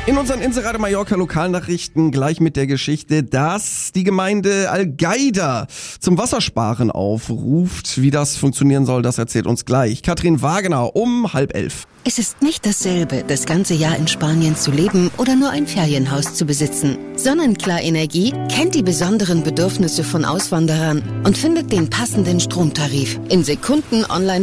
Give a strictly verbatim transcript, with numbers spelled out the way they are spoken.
In unseren Inserade Mallorca Lokalnachrichten gleich mit der Geschichte, dass die Gemeinde Algaida zum Wassersparen aufruft. Wie das funktionieren soll, das erzählt uns gleich Katrin Wagner um halb elf. Es ist nicht dasselbe, das ganze Jahr in Spanien zu leben oder nur ein Ferienhaus zu besitzen. Sonnenklar Energie kennt die besonderen Bedürfnisse von Auswanderern und findet den passenden Stromtarif in Sekunden online